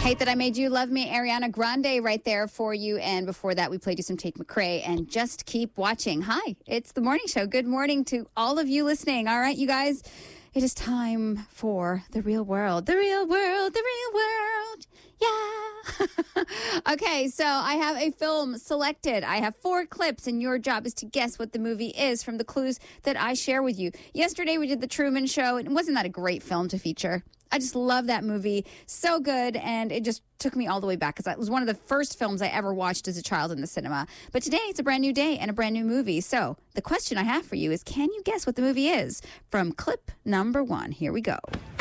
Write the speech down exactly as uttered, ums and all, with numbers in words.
Hate That I Made You Love Me, Ariana Grande right there for you. And before that, we played you some Tate McRae and Just Keep Watching. Hi, it's the morning show. Good morning to all of you listening. All right, you guys, it is time for the real world. The real world, the real world. Yeah. Okay, so I have a film selected. I have four clips, and your job is to guess what the movie is from the clues that I share with you. Yesterday, we did The Truman Show, and wasn't that a great film to feature? I just love that movie. So good, and it just took me all the way back because it was one of the first films I ever watched as a child in the cinema. But today, it's a brand new day and a brand new movie. So the question I have for you is, can you guess what the movie is? From clip number one. Here we go.